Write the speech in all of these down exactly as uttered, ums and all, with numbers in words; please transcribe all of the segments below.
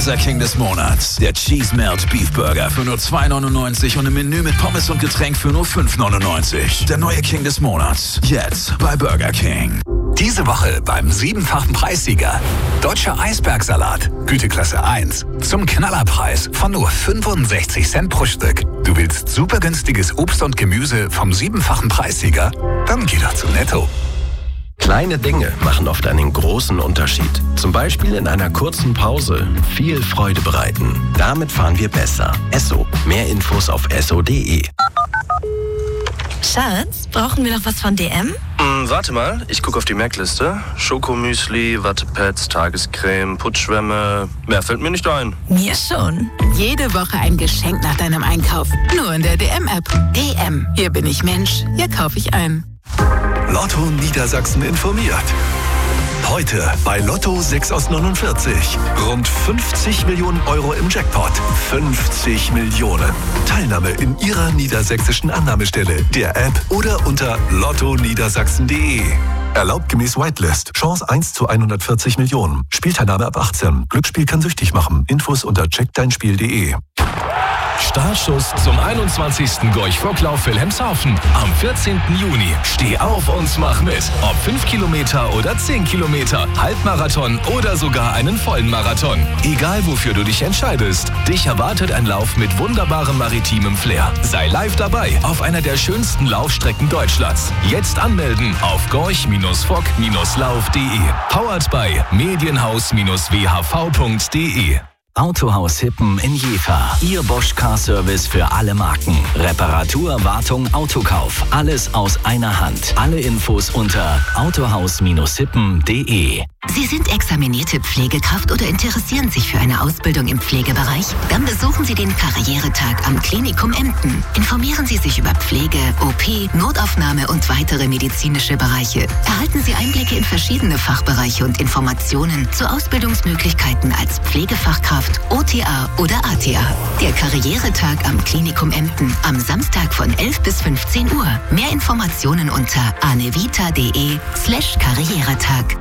Unser King des Monats. Der Cheese Melt Beef Burger für nur zwei neunundneunzig und im Menü mit Pommes und Getränk für nur fünf neunundneunzig. Der neue King des Monats. Jetzt bei Burger King. Diese Woche beim siebenfachen Preissieger. Deutscher Eisbergsalat, Güteklasse eins. Zum Knallerpreis von nur fünfundsechzig Cent pro Stück. Du willst super günstiges Obst und Gemüse vom siebenfachen Preissieger? Dann geh doch zu Netto. Kleine Dinge machen oft einen großen Unterschied. Zum Beispiel in einer kurzen Pause viel Freude bereiten. Damit fahren wir besser. Esso. Mehr Infos auf esso punkt de. Schatz, brauchen wir noch was von D M? Hm, warte mal, ich gucke auf die Merkliste. Schokomüsli, Wattepads, Tagescreme, Putzschwämme. Mehr fällt mir nicht ein. Mir schon. Jede Woche ein Geschenk nach deinem Einkauf. Nur in der D M-App. D M. Hier bin ich Mensch. Hier kaufe ich ein. Lotto Niedersachsen informiert. Heute bei Lotto sechs aus neunundvierzig. Rund fünfzig Millionen Euro im Jackpot. fünfzig Millionen. Teilnahme in Ihrer niedersächsischen Annahmestelle, der App oder unter lotto niedersachsen punkt de. Erlaubt gemäß Whitelist. Chance eins zu hundertvierzig Millionen. Spielteilnahme ab achtzehn. Glücksspiel kann süchtig machen. Infos unter check dein spiel punkt de. Startschuss zum einundzwanzigsten Gorch-Fock-Lauf Wilhelmshaven am vierzehnten Juni. Steh auf und mach mit. Ob fünf Kilometer oder zehn Kilometer, Halbmarathon oder sogar einen vollen Marathon. Egal wofür du dich entscheidest, dich erwartet ein Lauf mit wunderbarem maritimem Flair. Sei live dabei auf einer der schönsten Laufstrecken Deutschlands. Jetzt anmelden auf gorch fock lauf punkt de. Powered by medienhaus w h v punkt de. Autohaus Hippen in Jever. Ihr Bosch Car Service für alle Marken. Reparatur, Wartung, Autokauf. Alles aus einer Hand. Alle Infos unter autohaus hippen punkt de. Sie sind examinierte Pflegekraft oder interessieren sich für eine Ausbildung im Pflegebereich? Dann besuchen Sie den Karrieretag am Klinikum Emden. Informieren Sie sich über Pflege, O P, Notaufnahme und weitere medizinische Bereiche. Erhalten Sie Einblicke in verschiedene Fachbereiche und Informationen zu Ausbildungsmöglichkeiten als Pflegefachkraft, O T A oder A T A. Der Karrieretag am Klinikum Emden am Samstag von elf bis fünfzehn Uhr. Mehr Informationen unter anevita.de slash Karrieretag.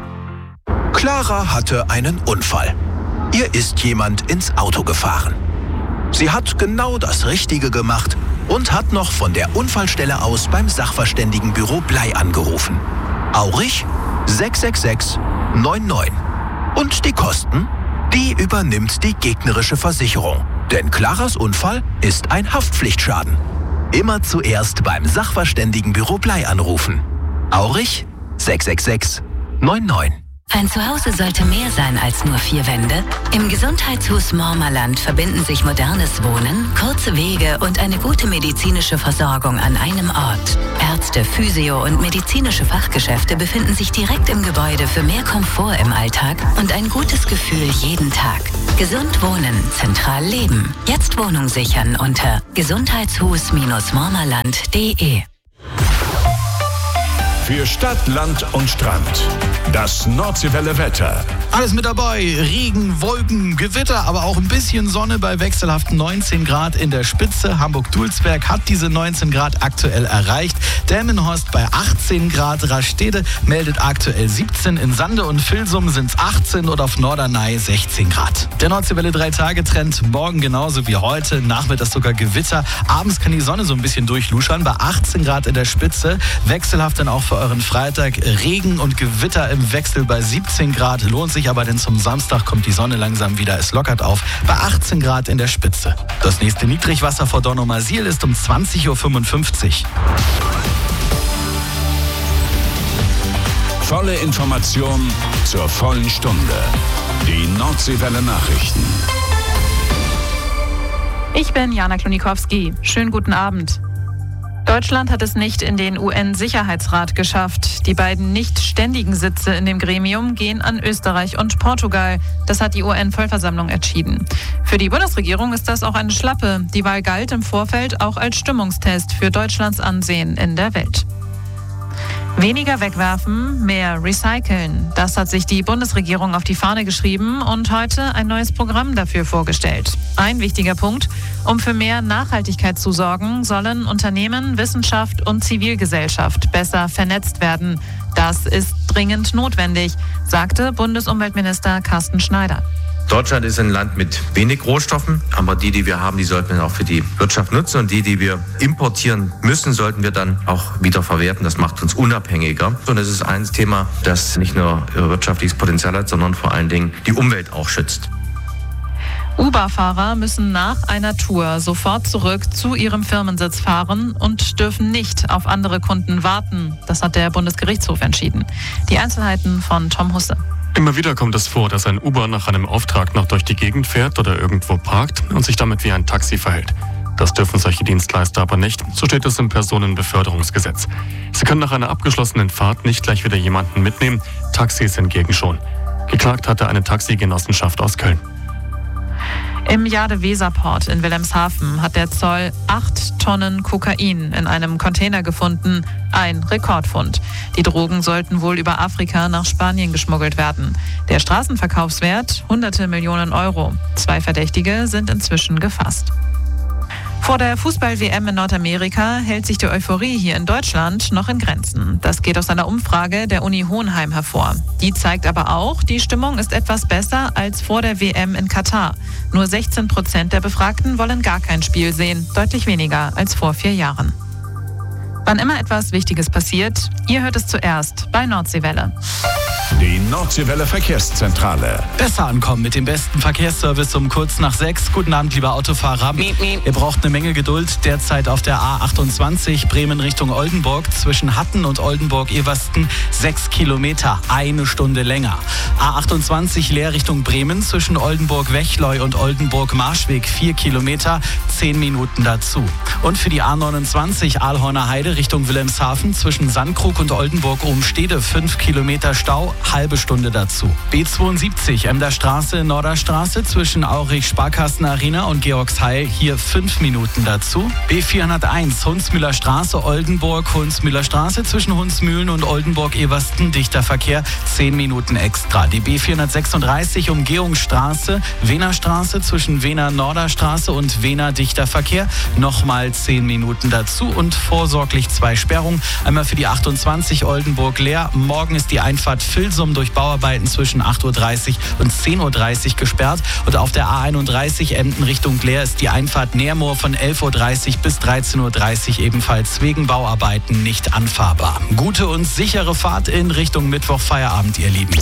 Clara hatte einen Unfall. Ihr ist jemand ins Auto gefahren. Sie hat genau das Richtige gemacht und hat noch von der Unfallstelle aus beim Sachverständigenbüro Blei angerufen. Aurich sechs sechs sechs neun neun. Und die Kosten? Die übernimmt die gegnerische Versicherung. Denn Claras Unfall ist ein Haftpflichtschaden. Immer zuerst beim Sachverständigenbüro Blei anrufen. Aurich sechs sechs sechs neun neun. Ein Zuhause sollte mehr sein als nur vier Wände. Im Gesundheitshaus Mormerland verbinden sich modernes Wohnen, kurze Wege und eine gute medizinische Versorgung an einem Ort. Ärzte, Physio und medizinische Fachgeschäfte befinden sich direkt im Gebäude für mehr Komfort im Alltag und ein gutes Gefühl jeden Tag. Gesund wohnen, zentral leben. Jetzt Wohnung sichern unter gesundheitshus mormerland punkt de. Für Stadt, Land und Strand. Das Nordseewelle Wetter. Alles mit dabei. Regen, Wolken, Gewitter, aber auch ein bisschen Sonne bei wechselhaften neunzehn Grad in der Spitze. Hamburg-Dulsberg hat diese neunzehn Grad aktuell erreicht. Delmenhorst bei achtzehn Grad. Rastede meldet aktuell siebzehn. In Sande und Vilsum sind es achtzehn und auf Norderney sechzehn Grad. Der Nordseewelle drei-Tage-Trend morgen genauso wie heute. Nachmittags sogar Gewitter. Abends kann die Sonne so ein bisschen durchluschern bei achtzehn Grad in der Spitze. Wechselhaft dann auch für euren Freitag. Regen und Gewitter im Wechsel bei siebzehn Grad. Lohnt sich aber, denn zum Samstag kommt die Sonne langsam wieder. Es lockert auf bei achtzehn Grad in der Spitze. Das nächste Niedrigwasser vor Dornumersiel ist um zwanzig Uhr fünfundfünfzig. Volle Information zur vollen Stunde. Die Nordseewelle Nachrichten. Ich bin Jana Klonikowski. Schönen guten Abend. Deutschland hat es nicht in den U N-Sicherheitsrat geschafft. Die beiden nicht ständigen Sitze in dem Gremium gehen an Österreich und Portugal. Das hat die U N-Vollversammlung entschieden. Für die Bundesregierung ist das auch eine Schlappe. Die Wahl galt im Vorfeld auch als Stimmungstest für Deutschlands Ansehen in der Welt. Weniger wegwerfen, mehr recyceln. Das hat sich die Bundesregierung auf die Fahne geschrieben und heute ein neues Programm dafür vorgestellt. Ein wichtiger Punkt: Um für mehr Nachhaltigkeit zu sorgen, sollen Unternehmen, Wissenschaft und Zivilgesellschaft besser vernetzt werden. Das ist dringend notwendig, sagte Bundesumweltminister Carsten Schneider. Deutschland ist ein Land mit wenig Rohstoffen, aber die, die wir haben, die sollten wir auch für die Wirtschaft nutzen und die, die wir importieren müssen, sollten wir dann auch wieder verwerten. Das macht uns unabhängiger. Und es ist ein Thema, das nicht nur wirtschaftliches Potenzial hat, sondern vor allen Dingen die Umwelt auch schützt. Uber-Fahrer müssen nach einer Tour sofort zurück zu ihrem Firmensitz fahren und dürfen nicht auf andere Kunden warten. Das hat der Bundesgerichtshof entschieden. Die Einzelheiten von Tom Husse. Immer wieder kommt es vor, dass ein Uber nach einem Auftrag noch durch die Gegend fährt oder irgendwo parkt und sich damit wie ein Taxi verhält. Das dürfen solche Dienstleister aber nicht, so steht es im Personenbeförderungsgesetz. Sie können nach einer abgeschlossenen Fahrt nicht gleich wieder jemanden mitnehmen, Taxis hingegen schon. Geklagt hatte eine Taxigenossenschaft aus Köln. Im Jade-Weser-Port in Wilhelmshaven hat der Zoll acht Tonnen Kokain in einem Container gefunden. Ein Rekordfund. Die Drogen sollten wohl über Afrika nach Spanien geschmuggelt werden. Der Straßenverkaufswert hunderte Millionen Euro. Zwei Verdächtige sind inzwischen gefasst. Vor der Fußball-W M in Nordamerika hält sich die Euphorie hier in Deutschland noch in Grenzen. Das geht aus einer Umfrage der Uni Hohenheim hervor. Die zeigt aber auch, die Stimmung ist etwas besser als vor der W M in Katar. Nur sechzehn Prozent der Befragten wollen gar kein Spiel sehen, deutlich weniger als vor vier Jahren. Wann immer etwas Wichtiges passiert, ihr hört es zuerst bei Nordseewelle. Die Nordseewelle Verkehrszentrale. Besser ankommen mit dem besten Verkehrsservice um kurz nach sechs. Guten Abend, lieber Autofahrer. Miep, miep. Ihr braucht eine Menge Geduld. Derzeit auf der A achtundzwanzig Bremen Richtung Oldenburg zwischen Hatten und Oldenburg-Eversten sechs Kilometer, eine Stunde länger. A achtundzwanzig leer Richtung Bremen zwischen Oldenburg-Wechleu und Oldenburg-Marschweg vier Kilometer, zehn Minuten dazu. Und für die A neunundzwanzig Aalhorner Heide Richtung Wilhelmshaven zwischen Sandkrug und Oldenburg-Obenstede fünf Kilometer Stau, halbe Stunde dazu. B zweiundsiebzig Emder Straße, Norderstraße zwischen Aurich Sparkassen Arena und Georgsheil, hier fünf Minuten dazu. B vierhunderteins Hunsmühler Straße, Oldenburg, Hunsmühler Straße zwischen Hunsmühlen und Oldenburg-Eversten, dichter Verkehr, zehn Minuten extra. Die B vierhundertsechsunddreißig Umgehungsstraße, Wiener Straße zwischen Wiener Norderstraße und Wiener, dichter Verkehr, nochmal zehn Minuten dazu und vorsorglich zwei Sperrungen. Einmal für die achtundzwanzig Oldenburg leer. Morgen ist die Einfahrt Filsum durch Bauarbeiten zwischen acht Uhr dreißig und zehn Uhr dreißig gesperrt. Und auf der A einunddreißig Emden Richtung Leer ist die Einfahrt Nährmoor von elf Uhr dreißig bis dreizehn Uhr dreißig ebenfalls wegen Bauarbeiten nicht anfahrbar. Gute und sichere Fahrt in Richtung Mittwoch-Feierabend, ihr Lieben.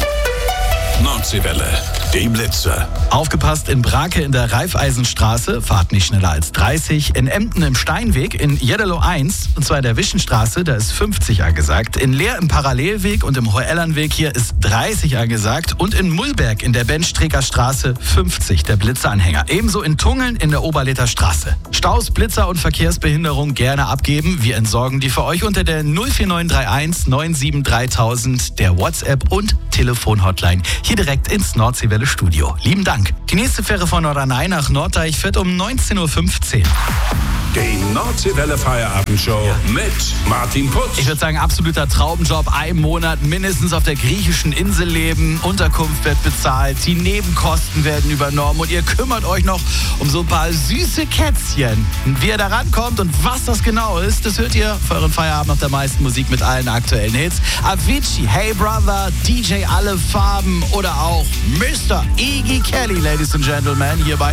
Nordseewelle, die Blitze. Aufgepasst in Brake in der Raiffeisenstraße, fahrt nicht schneller als dreißig. In Emden im Steinweg, in Jeddelo eins, und zwar in der Wischenstraße, da ist fünfzig angesagt. In Leer im Parallelweg und im Hoellernweg hier ist dreißig angesagt. Und in Mullberg in der Benstreker Straße fünfzig, der Blitzeranhänger. Ebenso in Tungeln in der Oberleter Straße. Staus, Blitzer und Verkehrsbehinderung gerne abgeben. Wir entsorgen die für euch unter der null vier neun drei eins neun sieben drei tausend, der WhatsApp- und Telefon-Hotline. Hier direkt ins Nordseewelle-Studio. Lieben Dank. Die nächste Fähre von Norderney nach Norddeich fährt um neunzehn Uhr fünfzehn. Die Nordseewelle Feierabendshow ja. mit Martin Putz. Ich würde sagen, absoluter Traumjob. Ein Monat mindestens auf der griechischen Insel leben. Unterkunft wird bezahlt. Die Nebenkosten werden übernommen. Und ihr kümmert euch noch um so ein paar süße Kätzchen. Wie ihr da rankommt und was das genau ist, das hört ihr für euren Feierabend auf der meisten Musik mit allen aktuellen Hits. Avicii, Hey Brother, D J Alle Farben oder auch Mister Iggy Kelly, Ladies and Gentlemen, hier bei